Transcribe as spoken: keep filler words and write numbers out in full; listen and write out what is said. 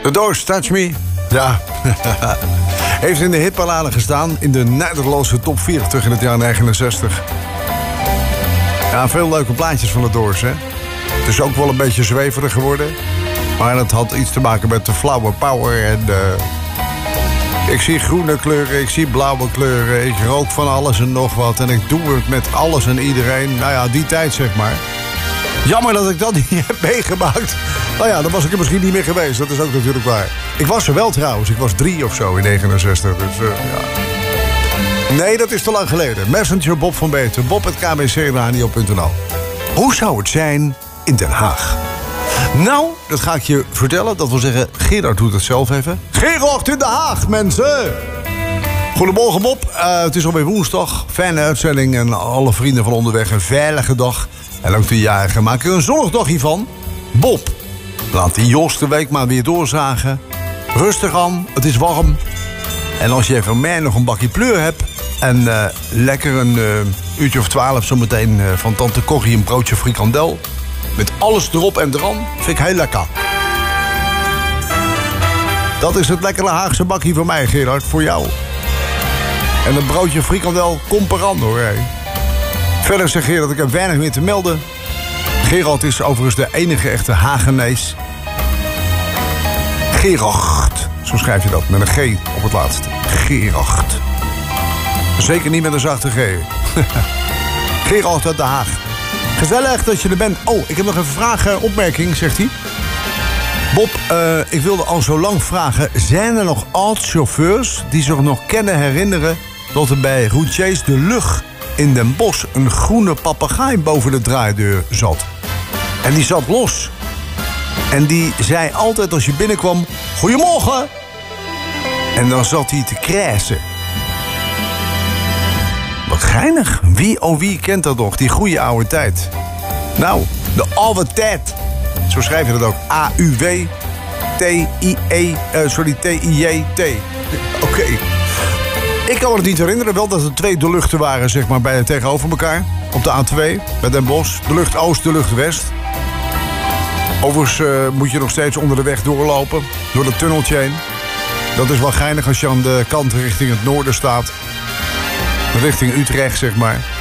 The Doors, Touch Me. Ja. Heeft in de hitparade gestaan in de Nederlandse top veertig in het jaar negenenzestig. Ja, veel leuke plaatjes van de Doors, hè. Het is ook wel een beetje zweverig geworden. Maar dat had iets te maken met de flower power. En uh, ik zie groene kleuren, ik zie blauwe kleuren. Ik rook van alles en nog wat. En ik doe het met alles en iedereen. Nou ja, die tijd zeg maar. Jammer dat ik dat niet heb meegemaakt. Nou ja, dan was ik er misschien niet meer geweest. Dat is ook natuurlijk waar. Ik was er wel trouwens. Ik was drie of zo in negenenzestig. Dus uh, ja. Nee, dat is te lang geleden. Messenger Bob van Beeten. Bob at k b c radio punt n l. Hoe zou het zijn in Den Haag? Nou, dat ga ik je vertellen. Dat wil zeggen, Gerard doet het zelf even. Gerard in Den Haag, mensen! Goedemorgen, Bob. Uh, het is alweer woensdag. Fijne uitzending en alle vrienden van onderweg een veilige dag. En ook de jarigen maken er een zonnig dagje van. Bob, laat die Jos de week maar weer doorzagen. Rustig aan, het is warm. En als je van mij nog een bakje pleur hebt... en uh, lekker een uh, uurtje of twaalf zometeen uh, van tante Corrie een broodje frikandel... met alles erop en eraan, vind ik heel lekker. Dat is het lekkere Haagse bakje van mij, Gerard, voor jou. En een broodje frikandel komt eraan, hoor. Hé. Verder zeg Gerard, ik heb weinig meer te melden. Gerard is overigens de enige echte Hagenees. Gerard, zo schrijf je dat, met een G op het laatste. Gerard. Zeker niet met een zachte G. Gerard uit Den Haag. Gezellig dat je er bent. Oh, ik heb nog even een vraag, uh, opmerking, zegt hij. Bob, uh, ik wilde al zo lang vragen... zijn er nog oud-chauffeurs die zich nog kunnen herinneren... dat er bij Routiers de Lucht in Den Bosch... een groene papegaai boven de draaideur zat? En die zat los. En die zei altijd als je binnenkwam... Goedemorgen! En dan zat hij te krijsen. Wat geinig. Wie oh wie kent dat nog, die goede oude tijd? Nou, de oude tijd. Zo schrijf je dat ook. A U W T I E... Uh, sorry, T I J T. Oké. Okay. Ik kan me het niet herinneren, wel dat er twee de luchten waren, zeg maar, bij, tegenover elkaar. Op de A twee, bij Den Bosch. De lucht Oost, de lucht West. Overigens uh, moet je nog steeds onder de weg doorlopen. Door dat tunneltje heen. Dat is wel geinig als je aan de kant richting het noorden staat. Richting Utrecht, zeg maar.